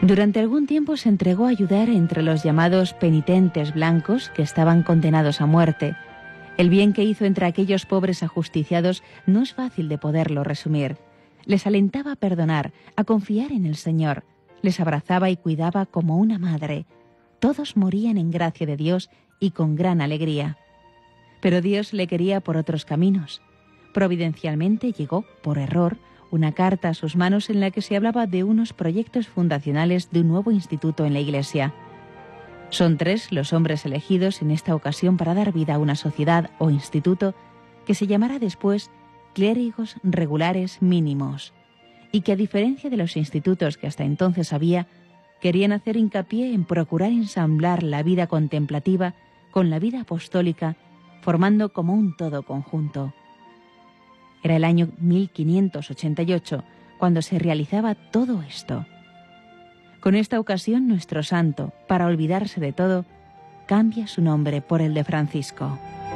Durante algún tiempo se entregó a ayudar entre los llamados penitentes blancos que estaban condenados a muerte. El bien que hizo entre aquellos pobres ajusticiados no es fácil de poderlo resumir. Les alentaba a perdonar, a confiar en el Señor. Les abrazaba y cuidaba como una madre. Todos morían en gracia de Dios y con gran alegría. Pero Dios le quería por otros caminos. Providencialmente llegó, por error, una carta a sus manos en la que se hablaba de unos proyectos fundacionales de un nuevo instituto en la Iglesia. Son 3 los hombres elegidos en esta ocasión para dar vida a una sociedad o instituto que se llamará después Clérigos Regulares Mínimos, y que, a diferencia de los institutos que hasta entonces había, querían hacer hincapié en procurar ensamblar la vida contemplativa con la vida apostólica, formando como un todo conjunto. Era el año 1588 cuando se realizaba todo esto. Con esta ocasión, nuestro santo, para olvidarse de todo, cambia su nombre por el de Francisco.